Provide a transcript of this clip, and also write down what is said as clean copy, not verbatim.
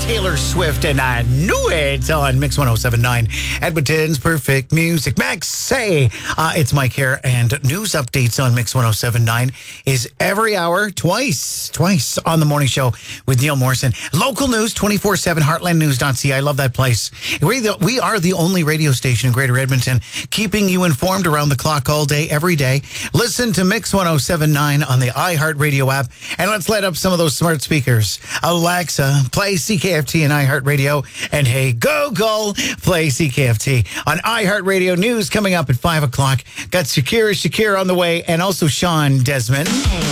Taylor Swift, and I knew it on Mix 1079, Edmonton's perfect music. Max, say, it's Mike here, and news updates on Mix 1079 is every hour, twice on the morning show with Neil Morrison. Local news, 24/7, heartlandnews.ca. I love that place. We are the only radio station in Greater Edmonton, keeping you informed around the clock all day, every day. Listen to Mix 1079 on the iHeartRadio app, and let's light up some of those smart speakers. Alexa, play CKFT and iHeartRadio, and hey, Google, play CKFT on iHeartRadio. News coming up at 5 o'clock. Got Shakira on the way, and also Sean Desmond.